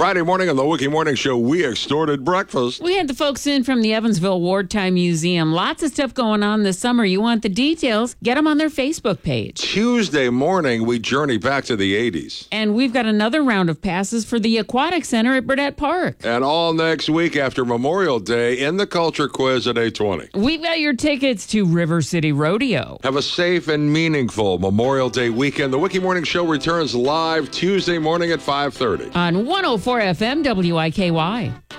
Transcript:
Friday morning on the Wiki Morning Show, we extorted breakfast. We had the folks in from the Evansville Wartime Museum. Lots of stuff going on this summer. You want the details? Get them on their Facebook page. Tuesday morning, we journey back to the 80s. And we've got another round of passes for the Aquatic Center at Burdett Park. And all next week after Memorial Day in the Culture Quiz at 8:20. We've got your tickets to River City Rodeo. Have a safe and meaningful Memorial Day weekend. The Wiki Morning Show returns live Tuesday morning at 5:30. On 104 FM WIKY.